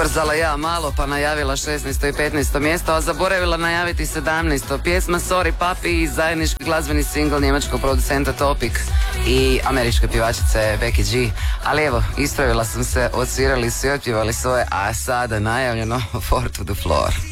ubrzala ja malo pa najavila 16. i 15. mjesto, a zaboravila najaviti 17. Pjesma Sorry Papi i zajednički glazbeni singl njemačkog producenta Topic i američke pjevačice Becky G. Ali evo, ispravila sam se, odsvirali su i otpjevali svoje, a sada najavljeno Four to the Floor.